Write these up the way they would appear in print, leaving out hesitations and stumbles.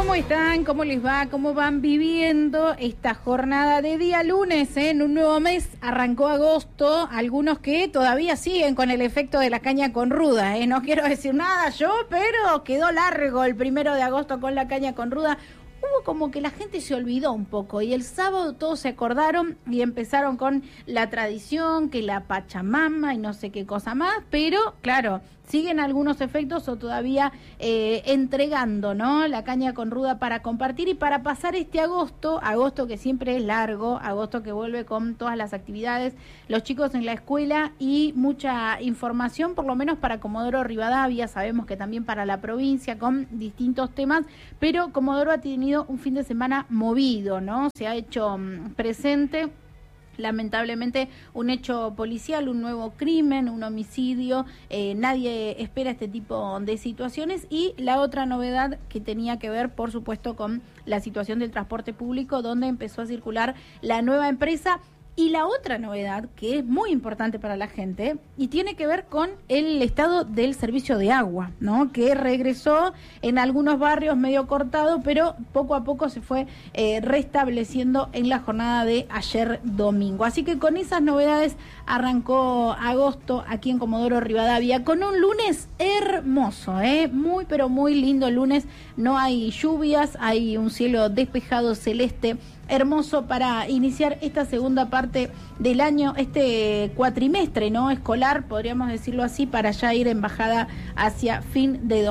¿Cómo están? ¿Cómo les va? ¿Cómo van viviendo esta jornada de día lunes? En un nuevo mes arrancó agosto, algunos que todavía siguen con el efecto de la caña con ruda, no quiero decir nada yo, pero quedó largo el 1 de agosto con la caña con ruda. Hubo como que la gente se olvidó un poco y el sábado todos se acordaron y empezaron con la tradición, que la Pachamama y no sé qué cosa más, pero claro, siguen algunos efectos o todavía entregando, ¿no? La caña con ruda para compartir y para pasar este agosto que siempre es largo, agosto que vuelve con todas las actividades, los chicos en la escuela y mucha información, por lo menos para Comodoro Rivadavia, sabemos que también para la provincia con distintos temas, pero Comodoro ha tenido un fin de semana movido, ¿no? Se ha hecho presente lamentablemente un hecho policial, un nuevo crimen, un homicidio, nadie espera este tipo de situaciones y la otra novedad que tenía que ver, por supuesto, con la situación del transporte público, donde empezó a circular la nueva empresa. Y la otra novedad, que es muy importante para la gente, y tiene que ver con el estado del servicio de agua, ¿no? Que regresó en algunos barrios medio cortado, pero poco a poco se fue restableciendo en la jornada de ayer domingo. Así que con esas novedades arrancó agosto aquí en Comodoro Rivadavia, con un lunes hermoso, muy pero muy lindo lunes. No hay lluvias, hay un cielo despejado celeste, hermoso para iniciar esta segunda parte del año, este cuatrimestre, ¿no? Escolar, podríamos decirlo así, para ya ir en bajada hacia fin de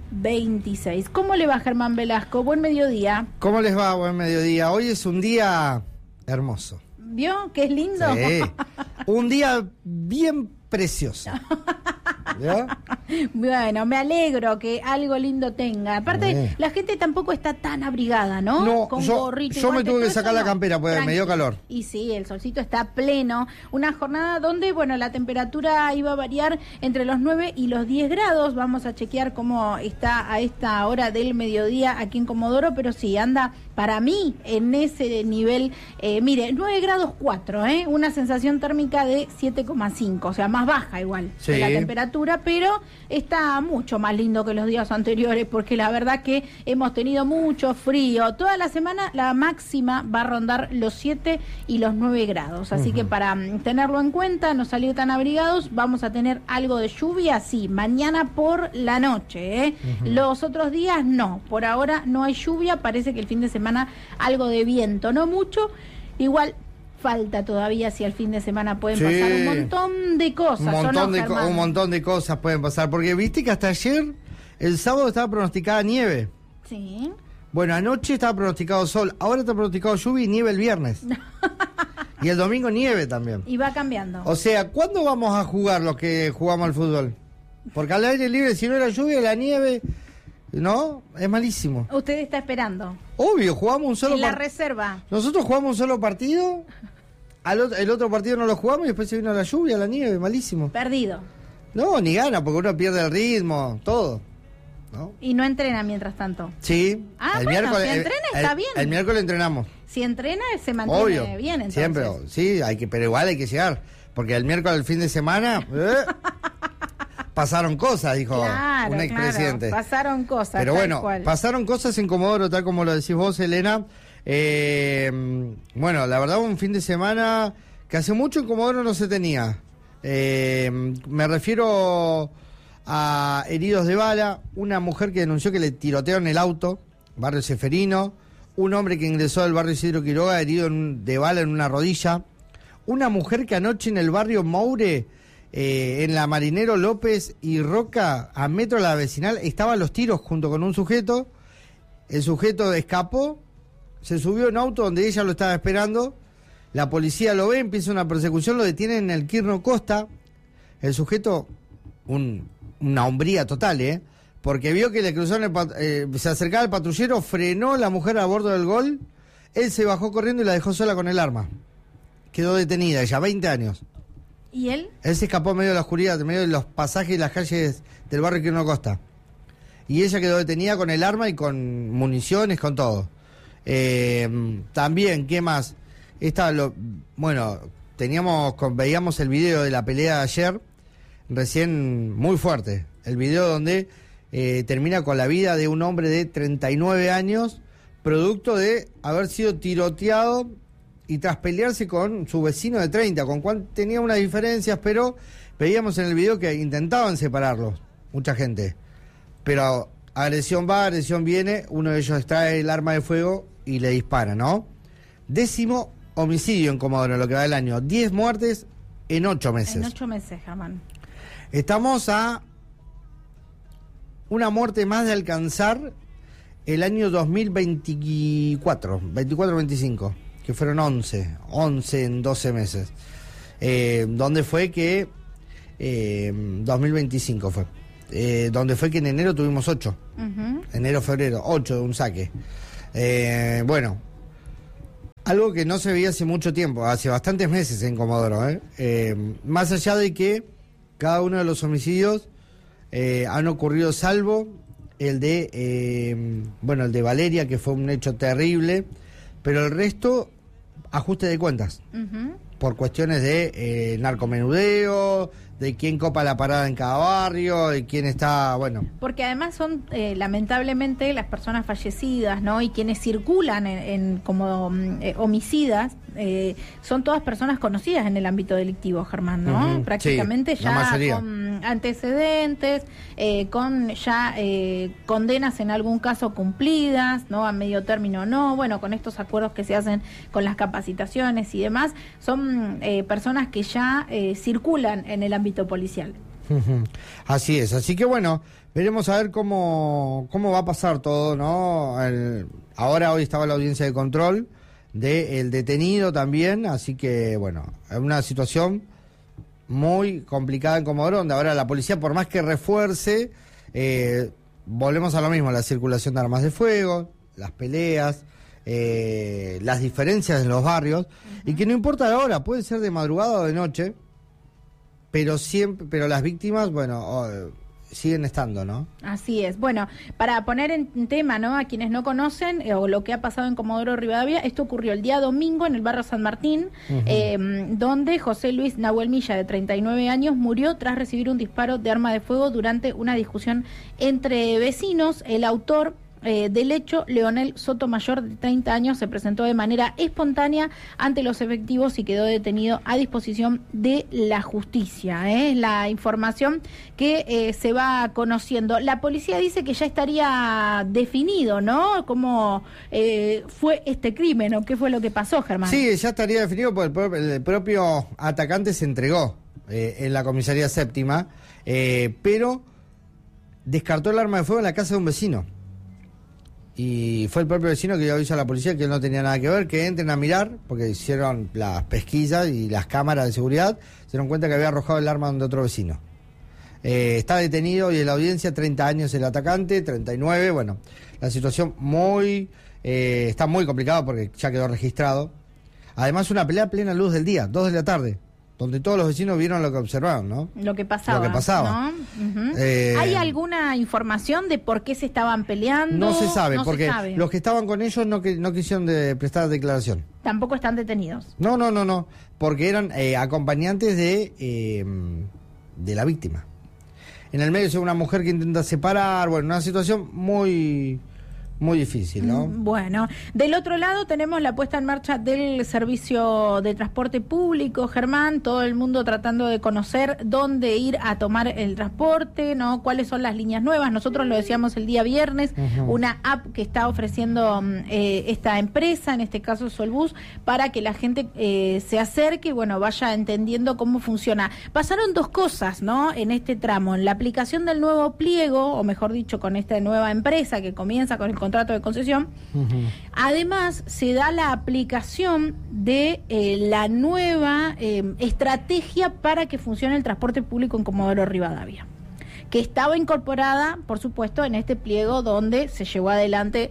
2026. ¿Cómo le va, Germán Velasco? Buen mediodía. ¿Cómo les va? Buen mediodía. Hoy es un día hermoso. ¿Vio? ¿Qué es lindo? Sí. Un día bien precioso. ¿Vio? Bueno, me alegro que algo lindo tenga. Aparte, la gente tampoco está tan abrigada, ¿no? No, con yo gorrito. me tuve que sacar la campera porque me dio calor. Y sí, el solcito está pleno. Una jornada donde, bueno, la temperatura iba a variar entre los 9 y los 10 grados. Vamos a chequear cómo está a esta hora del mediodía aquí en Comodoro, pero sí, anda para mí en ese nivel. Mire, 9 grados 4, una sensación térmica de 7,5, o sea, más baja igual de la temperatura, pero está mucho más lindo que los días anteriores, porque la verdad que hemos tenido mucho frío. Toda la semana la máxima va a rondar los 7 y los 9 grados, así que para tenerlo en cuenta, no salir tan abrigados, vamos a tener algo de lluvia, sí, mañana por la noche, Los otros días no, por ahora no hay lluvia, parece que el fin de semana algo de viento, no mucho, igual falta todavía, si al fin de semana pueden pasar un montón de cosas. Un montón de cosas pueden pasar, porque viste que hasta ayer, el sábado estaba pronosticada nieve. Sí. Bueno, anoche estaba pronosticado sol, ahora está pronosticado lluvia y nieve el viernes. Y el domingo nieve también. Y va cambiando. O sea, ¿cuándo vamos a jugar los que jugamos al fútbol? Porque al aire libre, si no era lluvia, la nieve, ¿no? Es malísimo. Usted está esperando. Obvio, jugamos un solo partido. En la reserva. Nosotros jugamos un solo partido, el otro partido no lo jugamos y después se vino la lluvia, la nieve, malísimo. Perdido. No, ni gana, porque uno pierde el ritmo, todo, ¿no? Y no entrena mientras tanto. Sí. Ah, bueno, si entrena está bien. El miércoles entrenamos. Si entrena, se mantiene obvio, bien, entonces. Siempre, sí, pero igual hay que llegar, porque el miércoles, el fin de semana... Pasaron cosas, dijo un expresidente. Pasaron cosas. Pero bueno, pasaron cosas en Comodoro, tal como lo decís vos, Elena. Bueno, la verdad, un fin de semana que hace mucho en Comodoro no se tenía. Me refiero a heridos de bala, una mujer que denunció que le tirotearon el auto, barrio Ceferino, un hombre que ingresó al barrio Isidro Quiroga herido de bala en una rodilla, una mujer que anoche en el barrio Moure, en la Marinero López y Roca, a metro de la vecinal, estaban los tiros junto con un sujeto. El sujeto escapó, se subió en auto donde ella lo estaba esperando. La policía lo ve, empieza una persecución, lo detienen en el Quirno Costa. El sujeto, una hombría total, porque vio que le cruzaron se acercaba el patrullero, frenó la mujer a bordo del Gol, él se bajó corriendo y la dejó sola con el arma. Quedó detenida, ella, 20 años. ¿Y él? Él se escapó en medio de la oscuridad, en medio de los pasajes y las calles del barrio Quirno Costa. Y ella quedó detenida con el arma y con municiones, con todo. También, ¿qué más? Veíamos el video de la pelea de ayer, recién muy fuerte. El video donde termina con la vida de un hombre de 39 años, producto de haber sido tiroteado y tras pelearse con su vecino de 30, con cual tenía unas diferencias, pero veíamos en el video que intentaban separarlos, mucha gente. Pero agresión va, agresión viene, uno de ellos extrae el arma de fuego y le dispara, ¿no? 10º homicidio en Comodoro, en lo que va del año. 10 muertes en 8 meses. En 8 meses, Germán. Estamos a una muerte más de alcanzar el año 2024, 24-25, que fueron 11 en 12 meses. Donde fue que 2025 fue. Donde fue que en enero tuvimos 8. Enero, febrero, 8 de un saque. Bueno, algo que no se veía hace mucho tiempo, hace bastantes meses en Comodoro. Más allá de que cada uno de los homicidios han ocurrido, salvo el de el de Valeria, que fue un hecho terrible, pero el resto, ajuste de cuentas. Por cuestiones de narcomenudeo, de quién copa la parada en cada barrio, de quién está, bueno. Porque además son, lamentablemente, las personas fallecidas, ¿no? Y quienes circulan como homicidas, son todas personas conocidas en el ámbito delictivo, Germán, ¿no? Prácticamente sí, ya con antecedentes, con ya condenas en algún caso cumplidas, ¿no? A medio término no, bueno, con estos acuerdos que se hacen con las capacitaciones y demás, son personas que ya circulan en el ámbito policial. Así es, así que bueno, veremos a ver cómo va a pasar todo, ¿no? Hoy estaba la audiencia de control del detenido también, así que bueno, es una situación muy complicada en Comodoro, donde ahora la policía, por más que refuerce, volvemos a lo mismo, la circulación de armas de fuego, las peleas, las diferencias en los barrios, y que no importa la hora, puede ser de madrugada o de noche, pero las víctimas, bueno, siguen estando, ¿no? Así es. Bueno, para poner en tema, ¿no?, a quienes no conocen o lo que ha pasado en Comodoro Rivadavia, esto ocurrió el día domingo en el barrio San Martín, donde José Luis Nahuel Milla, de 39 años, murió tras recibir un disparo de arma de fuego durante una discusión entre vecinos. El autor del hecho, Leonel Sotomayor, de 30 años, se presentó de manera espontánea ante los efectivos y quedó detenido a disposición de la justicia. Es la información que se va conociendo. La policía dice que ya estaría definido, ¿no?, cómo fue este crimen o qué fue lo que pasó, Germán. Sí, ya estaría definido porque el propio atacante se entregó en la comisaría séptima, pero descartó el arma de fuego en la casa de un vecino. Y fue el propio vecino que le avisó a la policía que él no tenía nada que ver, que entren a mirar, porque hicieron las pesquisas y las cámaras de seguridad, se dieron cuenta que había arrojado el arma de otro vecino. Está detenido y en la audiencia, 30 años el atacante, 39, bueno, la situación está muy complicada porque ya quedó registrado. Además, una pelea a plena luz del día, 2 de la tarde, donde todos los vecinos vieron lo que observaron, ¿no? Lo que pasaba. ¿No? ¿Hay alguna información de por qué se estaban peleando? No se sabe, porque los que estaban con ellos no quisieron prestar declaración. Tampoco están detenidos. No, porque eran acompañantes de la víctima. En el medio es una mujer que intenta separar, bueno, una situación muy difícil, ¿no? Bueno, del otro lado tenemos la puesta en marcha del servicio de transporte público, Germán, todo el mundo tratando de conocer dónde ir a tomar el transporte, ¿no? Cuáles son las líneas nuevas. Nosotros lo decíamos el día viernes, una app que está ofreciendo esta empresa, en este caso Solbus, para que la gente se acerque y, bueno, vaya entendiendo cómo funciona. Pasaron 2 cosas, ¿no?, en este tramo. En la aplicación del nuevo pliego, o mejor dicho, con esta nueva empresa que comienza con el contrato de concesión. Además, se da la aplicación de la nueva estrategia para que funcione el transporte público en Comodoro Rivadavia, que estaba incorporada, por supuesto, en este pliego donde se llevó adelante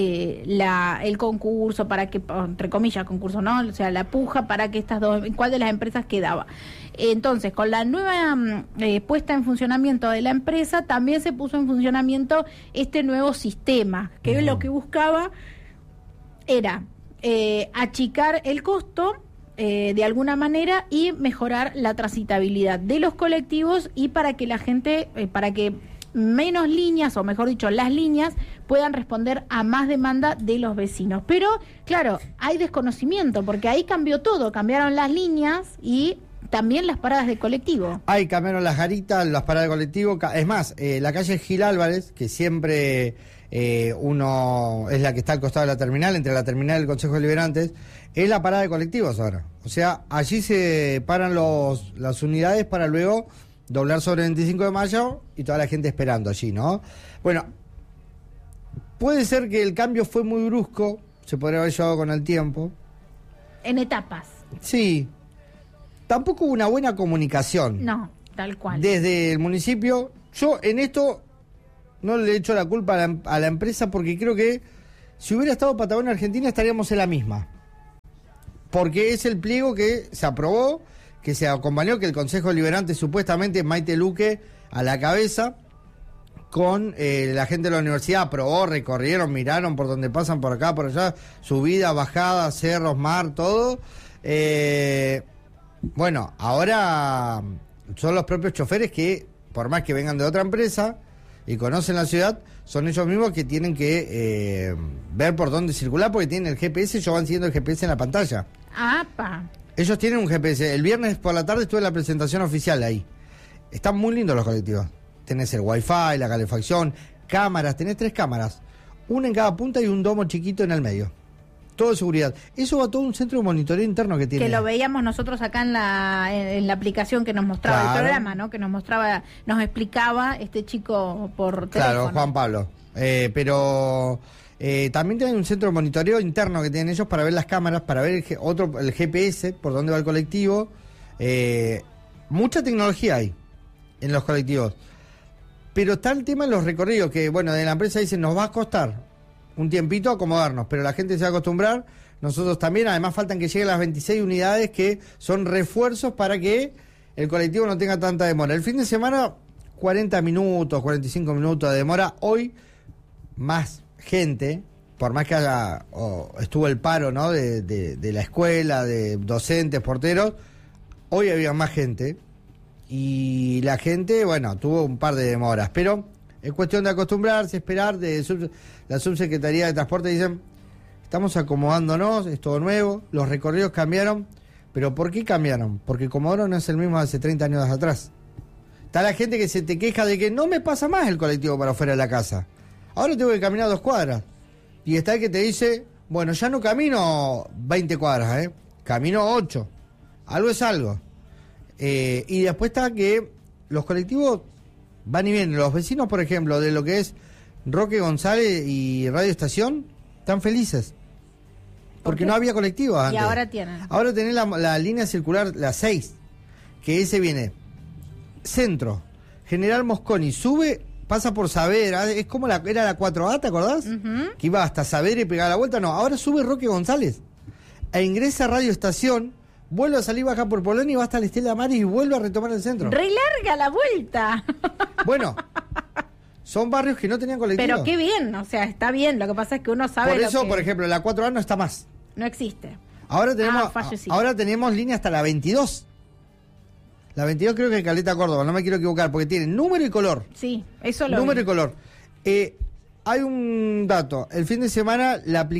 el concurso para que, entre comillas, concurso, ¿no?, o sea, la puja para que estas dos, ¿cuál de las empresas quedaba? Entonces, con la nueva puesta en funcionamiento de la empresa, también se puso en funcionamiento este nuevo sistema, que lo que buscaba era achicar el costo de alguna manera y mejorar la transitabilidad de los colectivos y para que la gente, para que menos líneas, o mejor dicho, las líneas puedan responder a más demanda de los vecinos. Pero, claro, hay desconocimiento, porque ahí cambió todo, cambiaron las líneas y también las paradas de colectivo. Ahí cambiaron las garitas, las paradas de colectivo. Es más, la calle Gil Álvarez, que siempre uno es la que está al costado de la terminal, entre la terminal y el Consejo de Liberantes, es la parada de colectivos ahora. O sea, allí se paran las unidades para luego doblar sobre el 25 de mayo y toda la gente esperando allí, ¿no? Bueno, puede ser que el cambio fue muy brusco, se podría haber llevado con el tiempo. En etapas. Sí. Tampoco hubo una buena comunicación. No, tal cual. Desde el municipio, yo en esto no le echo la culpa a la empresa, porque creo que si hubiera estado Patagonia Argentina estaríamos en la misma. Porque es el pliego que se aprobó, que se acompañó, que el Consejo Deliberante, supuestamente Maite Luque a la cabeza, con la gente de la universidad, aprobó, recorrieron, miraron por donde pasan, por acá, por allá, subida, bajada, cerros, mar, todo. Bueno, ahora son los propios choferes que, por más que vengan de otra empresa y conocen la ciudad, son ellos mismos que tienen que ver por dónde circular, porque tienen el GPS, ellos van siguiendo el GPS en la pantalla. ¡Apa! Ellos tienen un GPS. El viernes por la tarde estuve en la presentación oficial ahí. Están muy lindos los colectivos. Tenés el wifi, la calefacción, cámaras, tenés 3 cámaras. Una en cada punta y un domo chiquito en el medio. Todo de seguridad. Eso va a todo un centro de monitoreo interno que tiene. Que lo veíamos nosotros acá en la aplicación que nos mostraba el programa, ¿no? Que nos explicaba este chico por teléfono. Claro, Juan Pablo. Pero también tienen un centro de monitoreo interno que tienen ellos para ver las cámaras, para ver el GPS, por dónde va el colectivo. Mucha tecnología hay en los colectivos. Pero está el tema de los recorridos, que bueno, de la empresa dicen, nos va a costar un tiempito acomodarnos, pero la gente se va a acostumbrar, nosotros también. Además faltan que lleguen las 26 unidades que son refuerzos para que el colectivo no tenga tanta demora. El fin de semana 40 minutos, 45 minutos de demora. Hoy más gente, por más que estuvo el paro, ¿no? de la escuela, de docentes, porteros, hoy había más gente y la gente, bueno, tuvo un par de demoras, pero es cuestión de acostumbrarse, esperar. La Subsecretaría de Transporte dicen, estamos acomodándonos, es todo nuevo, los recorridos cambiaron. ¿Pero por qué cambiaron? Porque Comodoro no es el mismo de hace 30 años atrás. Está la gente que se te queja de que no me pasa más el colectivo para afuera de la casa. Ahora tengo que caminar 2 cuadras. Y está el que te dice, bueno, ya no camino 20 cuadras, camino 8. Algo es algo. Y después está que los colectivos van y vienen. Los vecinos, por ejemplo, de lo que es Roque González y Radio Estación, están felices. Porque no había colectivos antes. Y ahora tienen. Ahora tenés la línea circular, la 6, que ese viene Centro, General Mosconi, sube, pasa por Saavedra, es como era la 4A, ¿te acordás? Uh-huh. Que iba hasta Saavedra y pegaba la vuelta. No, ahora sube Roque González e ingresa a Radio Estación, vuelve a salir, baja por Polón y va hasta la Estela Maris y vuelve a retomar el centro. ¡Re larga la vuelta! Bueno, son barrios que no tenían colectivo. Pero qué bien, o sea, está bien. Lo que pasa es que uno sabe. Por eso, por ejemplo, la 4A no está más. No existe. Ahora tenemos línea hasta la 22. La 22 creo que es Caleta Córdoba, no me quiero equivocar, porque tiene número y color. Sí, eso lo Número vi. y color. Hay un dato. El fin de semana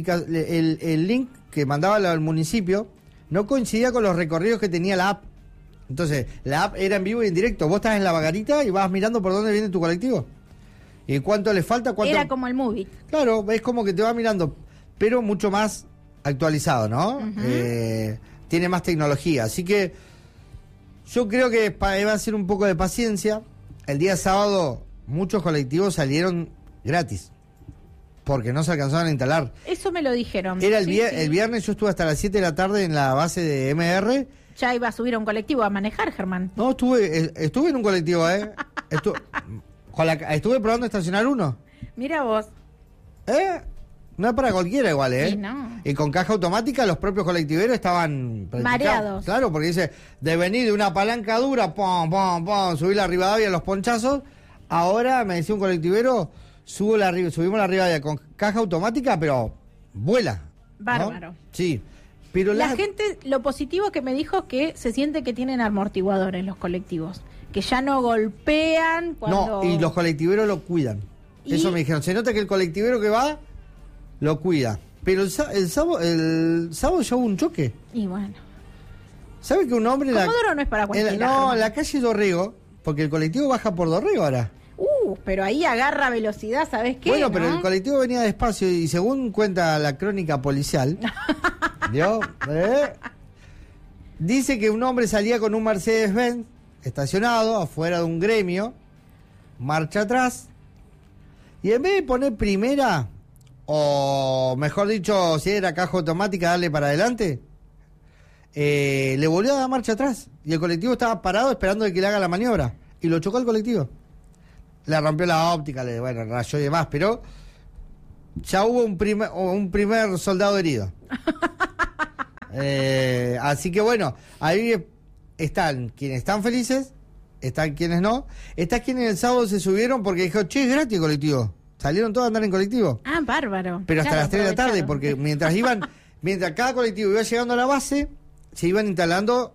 el link que mandaba al municipio no coincidía con los recorridos que tenía la app. Entonces, la app era en vivo y en directo. Vos estás en la vagarita y vas mirando por dónde viene tu colectivo. ¿Y cuánto le falta? Era como el movie. Claro, es como que te va mirando, pero mucho más actualizado, ¿no? Uh-huh. Tiene más tecnología. Así que yo creo que va a ser un poco de paciencia. El día sábado muchos colectivos salieron gratis, porque no se alcanzaban a instalar. Eso me lo dijeron. Era sí. El viernes, yo estuve hasta las 7 de la tarde en la base de MR. Ya iba a subir a un colectivo a manejar, Germán. No, estuve en un colectivo, estuve probando estacionar uno. Mira vos. No es para cualquiera igual, Sí, no. Y con caja automática los propios colectiveros estaban mareados. Claro, porque dice, de venir de una palanca dura, pom, pom, pom, subir la Rivadavia, los ponchazos. Ahora, me decía un colectivero, subimos la Rivadavia con caja automática, pero vuela. Bárbaro. ¿no? Sí. Pero la gente, lo positivo que me dijo, que se siente que tienen amortiguadores los colectivos. que ya no golpean cuando... No, y los colectiveros lo cuidan. Eso me dijeron. Se nota que el colectivero que va, lo cuida. Pero el sábado ya hubo un choque. Y bueno. ¿Sabe que un hombre... Comodoro no es para cualquiera. En la calle Dorrego, porque el colectivo baja por Dorrego ahora. Pero ahí agarra velocidad, ¿sabes qué? Bueno, ¿no? pero el colectivo venía despacio y según cuenta la crónica policial, ¿vio? Dice que un hombre salía con un Mercedes-Benz estacionado afuera de un gremio, marcha atrás, y en vez de poner primera, o mejor dicho, si era caja automática, darle para adelante, le volvió a dar marcha atrás, y el colectivo estaba parado esperando que le haga la maniobra, y lo chocó el colectivo. Le rompió la óptica, rayó y demás, pero ya hubo un primer soldado herido. Así que bueno, ahí están quienes están felices, están quienes no, están quienes el sábado se subieron porque dijo, che, es gratis el colectivo. Salieron todos a andar en colectivo. Ah, bárbaro. Pero hasta las 3 de la tarde, porque mientras cada colectivo iba llegando a la base, se iban instalando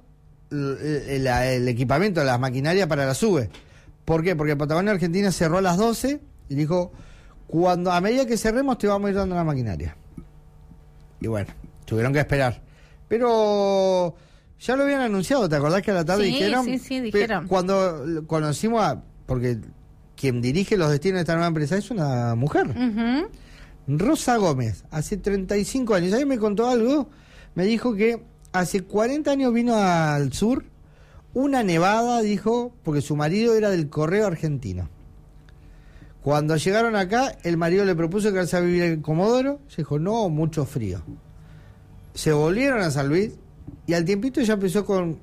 el equipamiento, las maquinarias para la sube. ¿Por qué? Porque Patagonia Argentina cerró a las 12 y dijo, a medida que cerremos te vamos a ir dando la maquinaria. Y bueno, tuvieron que esperar. Pero ya lo habían anunciado, ¿te acordás que a la tarde dijeron? Sí, dijeron. Cuando conocimos porque quien dirige los destinos de esta nueva empresa es una mujer. Uh-huh. Rosa Gómez, hace 35 años. Ahí me contó algo, me dijo que hace 40 años vino al sur, una nevada, dijo, porque su marido era del Correo Argentino. Cuando llegaron acá, el marido le propuso quedarse a vivir en Comodoro. Se dijo, no, mucho frío. Se volvieron a San Luis y al tiempito ya empezó con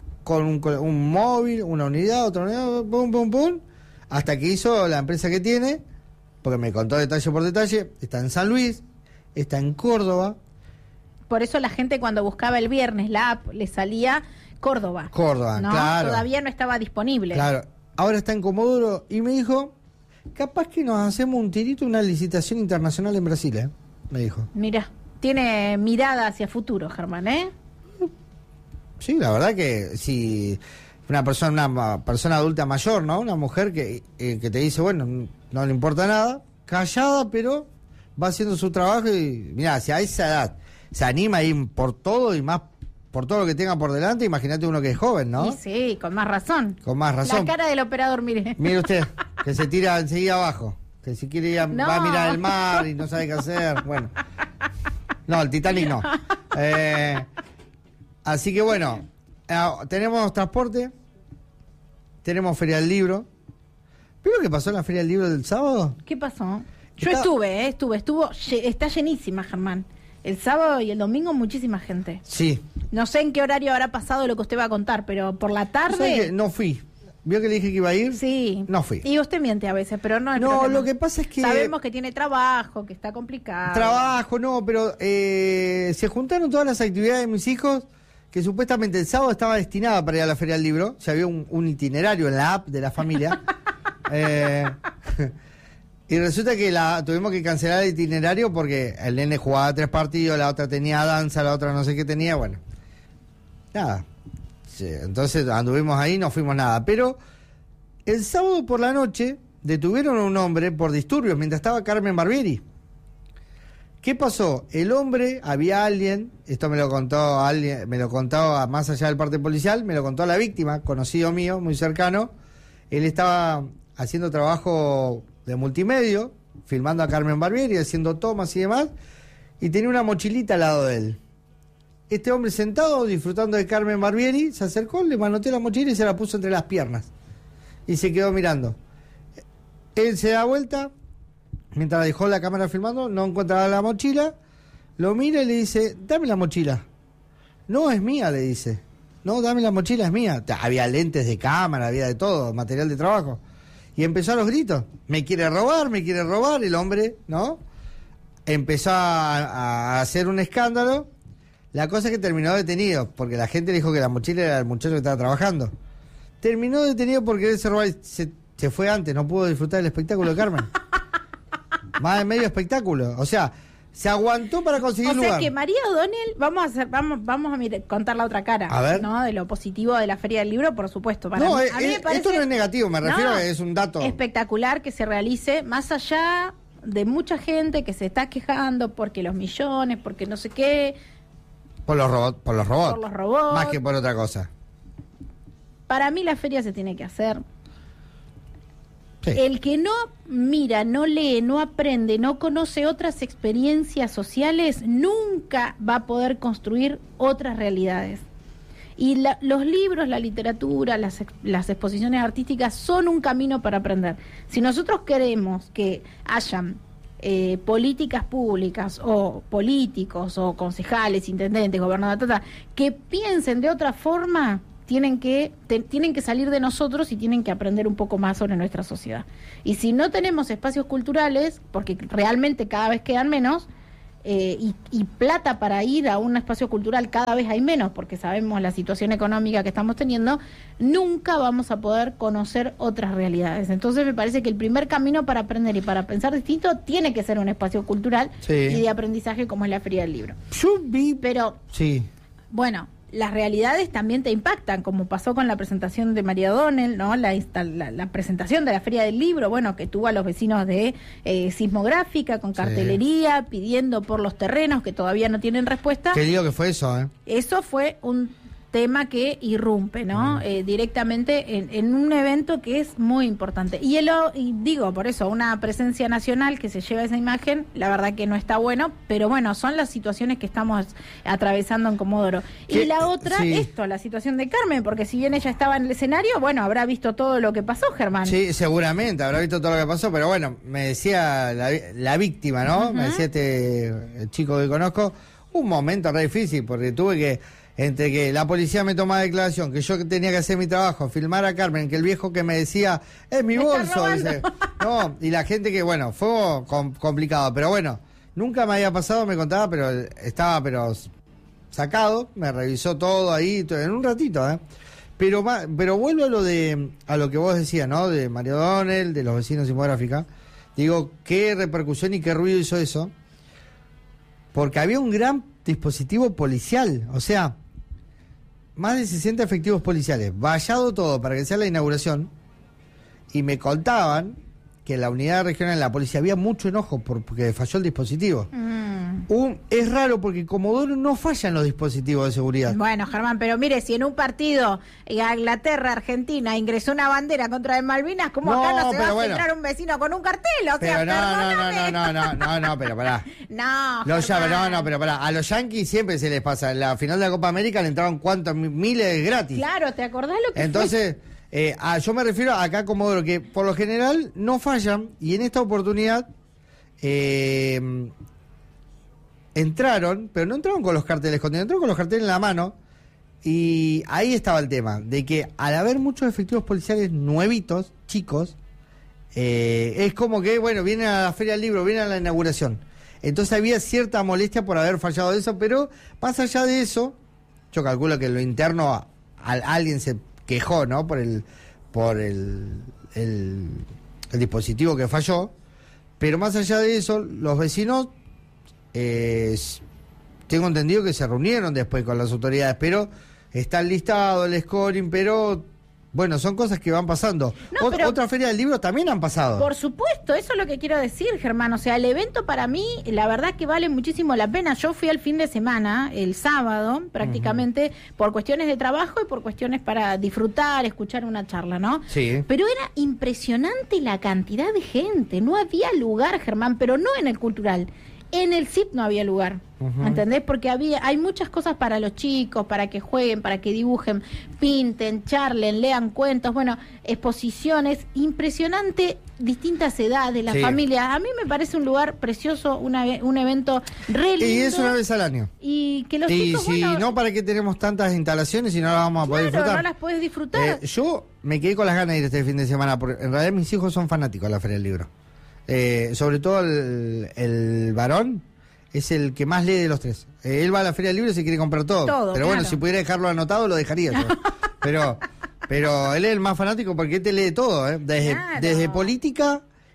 un móvil, una unidad, otra unidad, pum, hasta que hizo la empresa que tiene, porque me contó detalle por detalle. Está en San Luis, está en Córdoba. Por eso la gente cuando buscaba el viernes la app le salía Córdoba, ¿no? Claro. Todavía no estaba disponible. Claro, ahora está en Comodoro y me dijo, capaz que nos hacemos un tirito, una licitación internacional en Brasil, me dijo. Mira, tiene mirada hacia futuro, Germán, Sí, la verdad que si una persona adulta mayor, ¿no? Una mujer que te dice, bueno, no le importa nada, callada, pero va haciendo su trabajo y, mira, si a esa edad se anima a ir por todo y más por todo lo que tenga por delante, imagínate uno que es joven, ¿no? Sí, con más razón. Con más razón. La cara del operador, mire. Mire usted, que se tira enseguida abajo, que si quiere ir va a mirar el mar y no sabe qué hacer, bueno. No, el Titanic no. Así que bueno, tenemos transporte, tenemos Feria del Libro. ¿Pero qué pasó en la Feria del Libro del sábado? ¿Qué pasó? Yo está llenísima, Germán. El sábado y el domingo muchísima gente. Sí. No sé en qué horario habrá pasado lo que usted va a contar, pero por la tarde... No fui. ¿Vio que le dije que iba a ir? Sí. No fui. Y usted miente a veces, pero no es No, problema. lo que pasa es que... Sabemos que tiene trabajo, que está complicado. Trabajo, no, pero se juntaron todas las actividades de mis hijos, que supuestamente el sábado estaba destinada para ir a la Feria del Libro. Ya había un itinerario en la app de la familia. Y resulta que tuvimos que cancelar el itinerario porque el nene jugaba 3 partidos, la otra tenía danza, la otra no sé qué tenía, bueno. Nada. Sí, entonces anduvimos ahí, no fuimos nada. Pero el sábado por la noche detuvieron a un hombre por disturbios mientras estaba Carmen Barbieri. ¿Qué pasó? El hombre, había alguien, esto me lo contó alguien, me lo contaba más allá del parte policial, me lo contó la víctima, conocido mío, muy cercano. Él estaba haciendo trabajo de multimedio, filmando a Carmen Barbieri, haciendo tomas y demás, y tenía una mochilita al lado de él. Este hombre sentado, disfrutando de Carmen Barbieri, se acercó, le manoteó la mochila y se la puso entre las piernas. Y se quedó mirando. Él se da vuelta, mientras dejó la cámara filmando, no encontraba la mochila, lo mira y le dice, dame la mochila. No, es mía, le dice. No, dame la mochila, es mía. Había lentes de cámara, había de todo, material de trabajo. Y empezó a los gritos, me quiere robar, el hombre, ¿no? Empezó a hacer un escándalo. La cosa es que terminó detenido, porque la gente le dijo que la mochila era el muchacho que estaba trabajando. Terminó detenido por quererse robar y se fue antes, no pudo disfrutar del espectáculo de Carmen. Más de medio espectáculo. O sea, Se aguantó para conseguir lugar. O sea que María O'Donnell, vamos a contar la otra cara, a ver, ¿no? De lo positivo de la Feria del Libro, por supuesto. Para no, mí, a mí me parece, esto no es negativo, me refiero a que es un dato espectacular que se realice, más allá de mucha gente que se está quejando porque los millones, porque no sé qué. Por los robots. Más que por otra cosa. Para mí la feria se tiene que hacer. Sí. El que no mira, no lee, no aprende, no conoce otras experiencias sociales, nunca va a poder construir otras realidades. Y los libros, la literatura, las exposiciones artísticas son un camino para aprender. Si nosotros queremos que hayan políticas públicas o políticos o concejales, intendentes, gobernadores, que piensen de otra forma, tienen que salir de nosotros y tienen que aprender un poco más sobre nuestra sociedad. Y si no tenemos espacios culturales, porque realmente cada vez quedan menos, y plata para ir a un espacio cultural cada vez hay menos, porque sabemos la situación económica que estamos teniendo, nunca vamos a poder conocer otras realidades. Entonces me parece que el primer camino para aprender y para pensar distinto tiene que ser un espacio cultural y de aprendizaje como es la Feria del Libro. Pero, bueno, las realidades también te impactan, como pasó con la presentación de María O'Donnell, ¿no? La presentación de la Feria del Libro, bueno, que tuvo a los vecinos de Sismográfica con cartelería, pidiendo por los terrenos que todavía no tienen respuesta. Qué lío que fue eso, ¿eh? Eso fue un tema que irrumpe, ¿no? Directamente en un evento que es muy importante. Y digo, por eso, una presencia nacional que se lleva esa imagen, la verdad que no está bueno, pero bueno, son las situaciones que estamos atravesando en Comodoro. Y la otra, la situación de Carmen, porque si bien ella estaba en el escenario, bueno, habrá visto todo lo que pasó, Germán. Sí, seguramente, habrá visto todo lo que pasó, pero bueno, me decía la víctima, ¿no? Me decía el chico que conozco, un momento re difícil, porque tuve que entre que la policía me tomaba declaración, que yo tenía que hacer mi trabajo, filmar a Carmen, que el viejo que me decía, es mi bolso, dice, no, y la gente que, bueno, fue complicado, pero bueno, nunca me había pasado, me contaba, pero estaba sacado, me revisó todo ahí, en un ratito, pero vuelvo a lo que vos decías, ¿no? De María O'Donnell, de los vecinos Sismográfica, digo, qué repercusión y qué ruido hizo eso, porque había un gran dispositivo policial, o sea, más de 60 efectivos policiales, vallado todo para que sea la inauguración, y me contaban que en la unidad regional de la policía había mucho enojo porque falló el dispositivo. Es raro porque Comodoro no fallan los dispositivos de seguridad. Bueno, Germán, pero mire, si en un partido Inglaterra-Argentina ingresó una bandera contra de Malvinas, ¿cómo acá no se va a centrar un vecino con un cartel? O sea, no, pero pará. Pero pará. A los Yankees siempre se les pasa. En la final de la Copa América le entraron cuántos miles gratis. Claro, ¿te acordás lo que Entonces, yo me refiero acá a Comodoro, que por lo general no fallan, y en esta oportunidad entraron, pero no entraron con los carteles escondidos, entraron con los carteles en la mano, y ahí estaba el tema, de que al haber muchos efectivos policiales nuevitos, chicos, es como que, bueno, vienen a la Feria del Libro, vienen a la inauguración. Entonces había cierta molestia por haber fallado de eso, pero más allá de eso, yo calculo que en lo interno alguien se quejó, ¿no? Por el dispositivo que falló, pero más allá de eso, los vecinos tengo entendido que se reunieron después con las autoridades, pero está el listado, el scoring, pero bueno, son cosas que van pasando. Otra Feria del Libro también han pasado. Por supuesto, eso es lo que quiero decir, Germán. O sea, el evento para mí, la verdad que vale muchísimo la pena. Yo fui al fin de semana, el sábado, prácticamente, por cuestiones de trabajo y por cuestiones para disfrutar, escuchar una charla, ¿no? Sí. Pero era impresionante la cantidad de gente. No había lugar, Germán, pero no en el cultural. En el CIP no había lugar, ¿entendés? Porque hay muchas cosas para los chicos, para que jueguen, para que dibujen, pinten, charlen, lean cuentos, bueno, exposiciones, impresionante, distintas edades, las familias. A mí me parece un lugar precioso, un evento re lindo. Y es una vez al año. Y que los chicos, si no, ¿para qué tenemos tantas instalaciones si no las vamos a poder disfrutar? No las puedes disfrutar. Yo me quedé con las ganas de ir este fin de semana, porque en realidad mis hijos son fanáticos de la Feria del Libro. Sobre todo el varón es el que más lee de los tres. Él va a la Feria del Libro y se quiere comprar todo. Pero bueno, si pudiera dejarlo anotado, lo dejaría yo. Pero él es el más fanático porque él te lee todo, desde política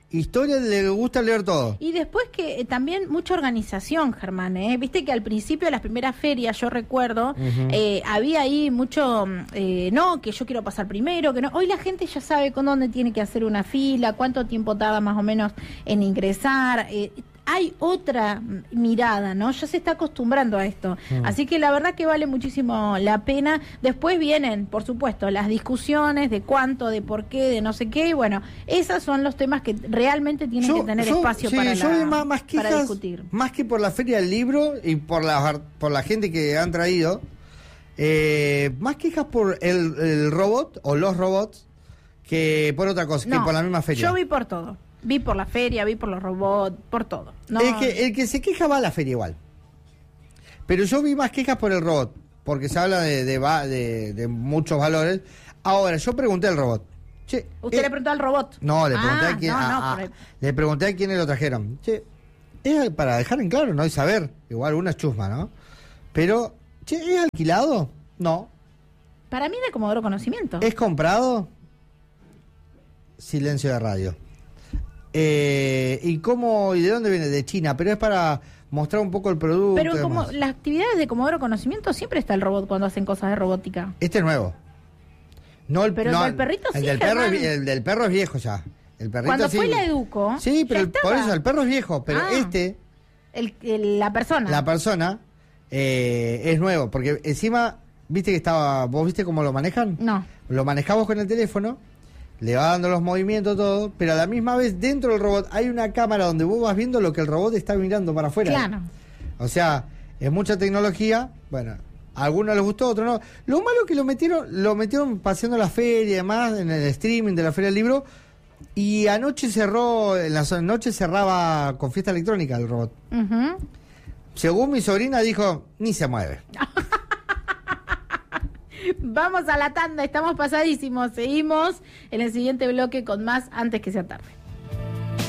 Historia le gusta leer todo. Y después que también mucha organización, Germán, ¿eh? Viste que al principio de las primeras ferias, yo recuerdo, había ahí mucho, no, que yo quiero pasar primero, que no. Hoy la gente ya sabe con dónde tiene que hacer una fila, cuánto tiempo tarda más o menos en ingresar. Hay otra mirada, ¿no? Ya se está acostumbrando a esto. Así que la verdad que vale muchísimo la pena. Después vienen, por supuesto, las discusiones de cuánto, de por qué, de no sé qué. Y bueno, esos son los temas que realmente tienen que tener espacio para discutir. Más que por la Feria del Libro y por la gente que han traído, más quejas por el robot o los robots que por otra cosa, que por la misma feria. Yo vi por todo. Vi por la feria, vi por los robots, por todo. No. El que se queja va a la feria igual. Pero yo vi más quejas por el robot, porque se habla de muchos valores. Ahora, yo pregunté al robot. Che, ¿Usted le preguntó al robot? No, le pregunté a quién. Le pregunté a quiénes lo trajeron. Che, es para dejar en claro, ¿no? Y saber. Igual una es chusma, ¿no? Pero, che, ¿es alquilado? No. Para mí de Comodoro Conocimiento. ¿Es comprado? Silencio de radio. ¿Y cómo y de dónde viene? De China, pero es para mostrar un poco el producto. Pero como las actividades de Comodoro Conocimiento siempre está el robot cuando hacen cosas de robótica. Este es nuevo. No, pero el del perrito el sí, del perro el del perro es viejo ya. El perrito cuando sí. fue la Educo. Sí, pero por eso el perro es viejo, pero la persona. La persona es nuevo, porque encima, ¿viste que estaba, vos viste cómo lo manejan? No. Lo manejamos con el teléfono. Le va dando los movimientos, todo, pero a la misma vez dentro del robot hay una cámara donde vos vas viendo lo que el robot está mirando para afuera. Claro. O sea, es mucha tecnología. Bueno, a algunos les gustó, a otros no. Lo malo es que lo metieron paseando la feria y demás, en el streaming de la Feria del Libro, y anoche en la noche cerraba con fiesta electrónica el robot. Según mi sobrina dijo, ni se mueve. Vamos a la tanda, estamos pasadísimos. Seguimos en el siguiente bloque con más antes que sea tarde.